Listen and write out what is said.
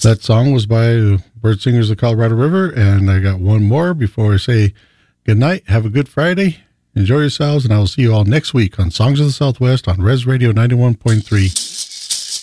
That song was by Bird Singers of Colorado River, and I got one more before I say good night. Have a good Friday. Enjoy yourselves, and I will see you all next week on Songs of the Southwest on Res Radio 91.3.